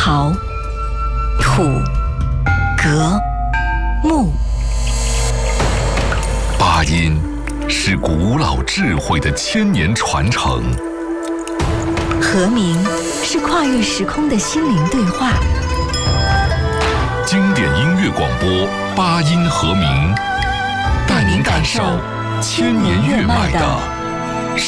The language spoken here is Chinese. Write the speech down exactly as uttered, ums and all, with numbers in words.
陶、土、革、木。 八音是古老智慧的千年传承， 和鸣是跨越时空的心灵对话。 经典音乐广播八音和鸣，带您感受千年乐脉的